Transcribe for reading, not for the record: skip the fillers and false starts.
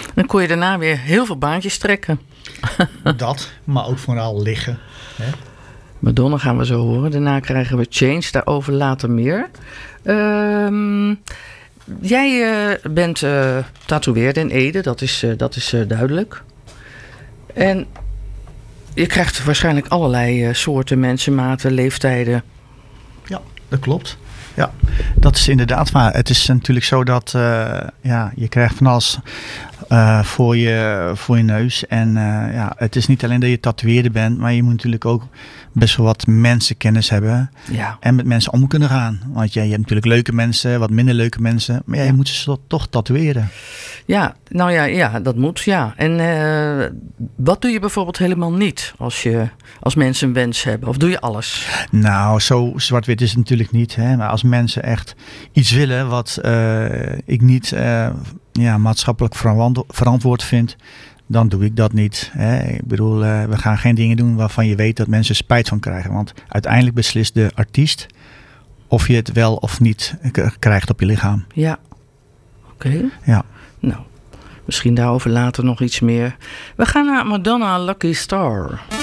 Dan kon je daarna weer heel veel baantjes trekken. Dat, maar ook vooral liggen. Hè? Madonna gaan we zo horen. Daarna krijgen we Change, daarover later meer. Jij bent tatoeëerder in Ede, dat is duidelijk. En je krijgt waarschijnlijk allerlei soorten mensen, maten, leeftijden. Ja, dat klopt. Ja, dat is inderdaad waar. Het is natuurlijk zo dat je krijgt van alles voor je neus. En het is niet alleen dat je tatoeëerder bent, maar je moet natuurlijk ook best wel wat mensenkennis hebben. Ja. En met mensen om kunnen gaan. Want je hebt natuurlijk leuke mensen, wat minder leuke mensen. Maar je moet ze toch tatoeëren. Ja, nou ja, dat moet, ja. En wat doe je bijvoorbeeld helemaal niet als mensen een wens hebben? Of doe je alles? Nou, zo zwart-wit is het natuurlijk niet. Hè? Maar als mensen echt iets willen wat ik niet maatschappelijk verantwoord vind, dan doe ik dat niet. Hè? Ik bedoel, we gaan geen dingen doen waarvan je weet dat mensen spijt van krijgen. Want uiteindelijk beslist de artiest of je het wel of niet krijgt op je lichaam. Ja, oké. Ja. Nou, misschien daarover later nog iets meer. We gaan naar Madonna Lucky Star.